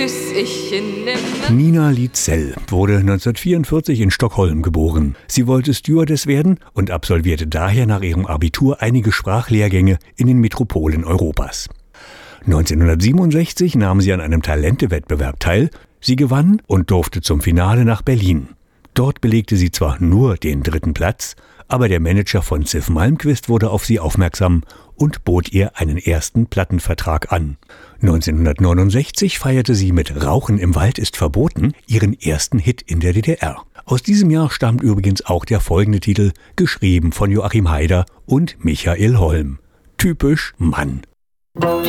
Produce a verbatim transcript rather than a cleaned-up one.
bis ich in Nina Lietzell wurde neunzehnhundertvierundvierzig in Stockholm geboren. Sie wollte Stewardess werden und absolvierte daher nach ihrem Abitur einige Sprachlehrgänge in den Metropolen Europas. neunzehnhundertsiebenundsechzig nahm sie an einem Talentewettbewerb teil. Sie gewann und durfte zum Finale nach Berlin. Dort belegte sie zwar nur den dritten Platz, aber der Manager von Ziff Malmkvist wurde auf sie aufmerksam und bot ihr einen ersten Plattenvertrag an. neunzehnhundertneunundsechzig feierte sie mit Rauchen im Wald ist verboten ihren ersten Hit in der D D R. Aus diesem Jahr stammt übrigens auch der folgende Titel, geschrieben von Joachim Haider und Michael Holm. Typisch Mann.